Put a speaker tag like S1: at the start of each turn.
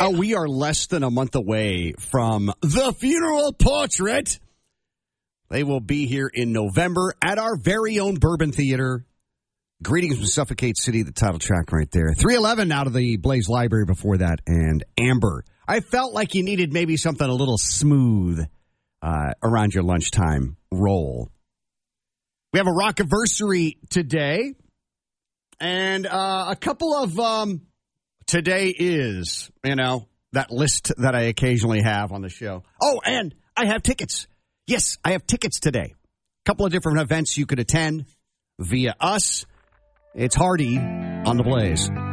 S1: We are less than a month away from The Funeral Portrait. They will be here in November at our very own Bourbon Theater. Greetings from Suffocate City, the title track right there. 311 out of the Blaze Library before that, and Amber. I felt like you needed maybe something a little smooth around your lunchtime roll. We have a Rockiversary today, and a couple of today is, that list that I occasionally have on the show. Oh, and I have tickets. Yes, I have tickets today. A couple of different events you could attend via us. It's Hardy on the Blaze.